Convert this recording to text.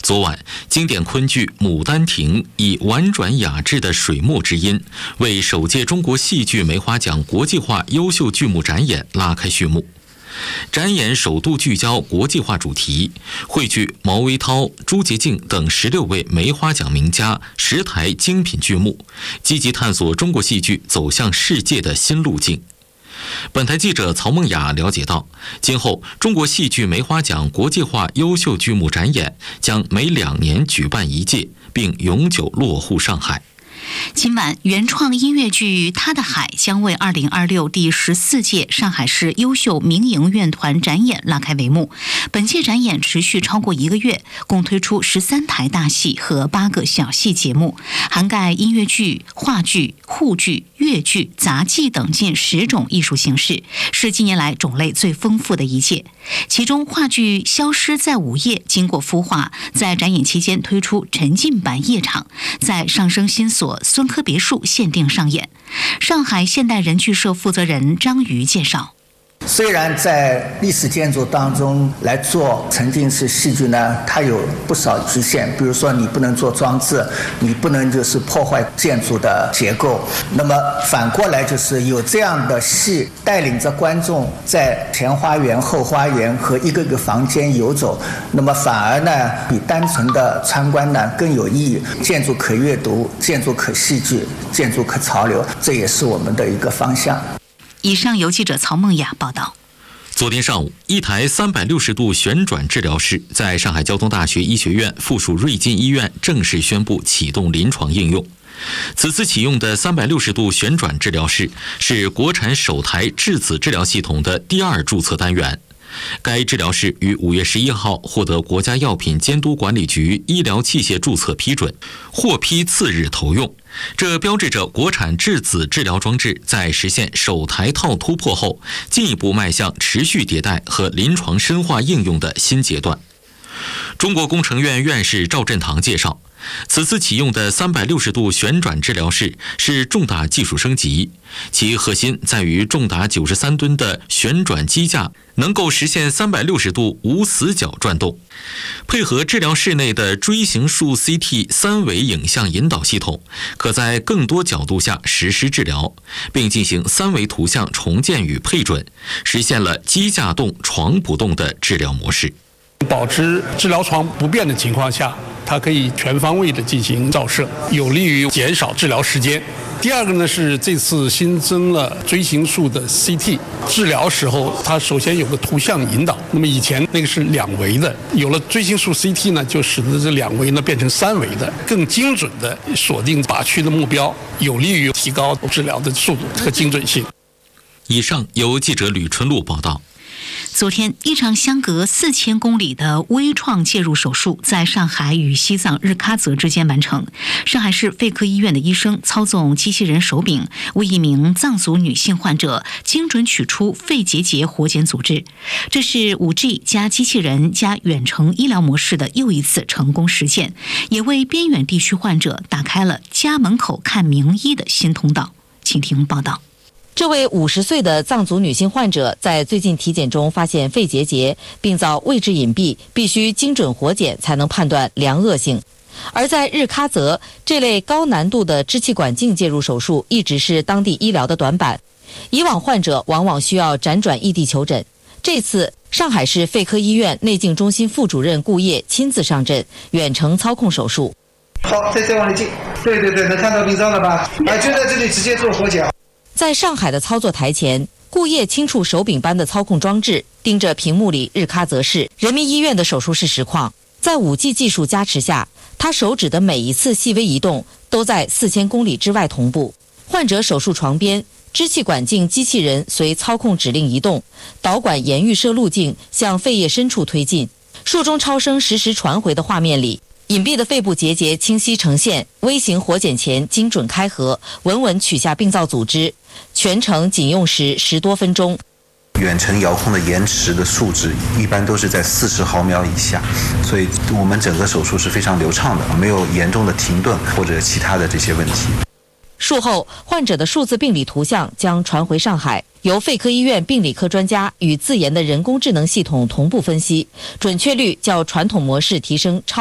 昨晚，经典昆剧《牡丹亭》以婉转雅致的水墨之音，为首届中国戏剧梅花奖国际化优秀剧目展演拉开序幕。展演首度聚焦国际化主题，汇聚毛维涛、朱洁静等16位梅花奖名家10台精品剧目，积极探索中国戏剧走向世界的新路径。本台记者曹梦雅了解到，今后中国戏剧梅花奖国际化优秀剧目展演将每2年举办一届，并永久落户上海。 今晚，原创音乐剧《他的海》将为2026第14届上海市优秀民营乐团展演拉开帷幕。本届展演持续超过1个月，共推出13台大戏和8个小戏节目，涵盖音乐剧、话剧、沪剧、粤剧、杂技等近10种艺术形式，是近年来种类最丰富的一届。其中，话剧《消失在午夜》经过孵化，在展演期间推出沉浸版夜场，在上升新所孙科别墅限定上演。上海现代人剧社负责人张瑜介绍， 虽然在历史建筑当中来做沉浸式戏剧呢，它有不少局限，比如说你不能做装置，你不能就是破坏建筑的结构。那么反过来就是有这样的戏带领着观众在前花园、后花园和一个个房间游走，那么反而呢比单纯的参观呢更有意义。建筑可阅读，建筑可戏剧，建筑可潮流，这也是我们的一个方向。 以上由记者曹梦雅报道。 昨天上午，一台360度旋转治疗室在上海交通大学医学院附属瑞金医院正式宣布启动临床应用。此次启用的360度旋转治疗室是国产首台质子治疗系统的第2注册单元。该治疗室于5月11号获得国家药品监督管理局医疗器械注册批准，获批次日投用。这标志着国产质子治疗装置在实现首台套突破后，进一步迈向持续迭代和临床深化应用的新阶段。中国工程院院士赵振堂介绍，此次启用的360度旋转治疗室是重大技术升级，其核心在于重达93吨的旋转机架能够实现360度无死角转动，配合治疗室内的锥形束 CT 3维影像引导系统，可在更多角度下实施治疗，并进行3维图像重建与配准，实现了机架动床不动的治疗模式。 保持治疗床不变的情况下，它可以全方位的进行照射，有利于减少治疗时间。第二个呢是这次新增了锥形束的 CT， 治疗时候它首先有个图像引导，那么以前那个是2维的，有了锥形束 CT 呢，就使得这2维呢变成3维的，更精准的锁定靶区的目标，有利于提高治疗的速度和精准性。 以上由记者吕春露报道。 昨天，一场相隔4000公里的微创介入手术在上海与西藏日喀则之间完成。上海市肺科医院的医生操纵机器人手柄，为一名藏族女性患者精准取出肺结节活检组织。这是5G 加机器人加远程医疗模式的又一次成功实践，也为边远地区患者打开了家门口看名医的新通道。请听报道。 这位50岁的藏族女性患者在最近体检中发现肺结节，并遭位置隐蔽，必须精准活检才能判断良恶性。而在日喀则，这类高难度的支气管镜介入手术一直是当地医疗的短板，以往患者往往需要辗转异地求诊。这次，上海市肺科医院内镜中心副主任顾烨亲自上阵，远程操控手术。 好，再往里进。对，能看到病灶了吧？就在这里直接做活检。 在上海的操作台前，顾烨轻触手柄般的操控装置，盯着屏幕里日喀则市人民医院的手术室实况。在5G 技术加持下，他手指的每一次细微移动都在4000公里之外同步。患者手术床边，支气管镜机器人随操控指令移动，导管沿预设路径向肺叶深处推进。术中超声实时传回的画面里，隐蔽的肺部结节清晰呈现，微型活检前精准开合，稳稳取下病灶组织，全程仅用时10多分钟。 远程遥控的延迟的数值一般都是在40毫秒以下，所以我们整个手术是非常流畅的，没有严重的停顿或者其他的这些问题。 术后，患者的数字病理图像将传回上海，由肺科医院病理科专家与自研的人工智能系统同步分析，准确率较传统模式提升超